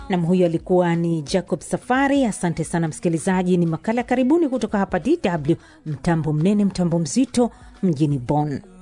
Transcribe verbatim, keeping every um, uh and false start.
Na huyo alikuwa ni Jacob Safari. Asante sana msikilizaji, ni makala karibuni kutoka hapa D W, mtambo mnene mtambo mzito mjini Bonn.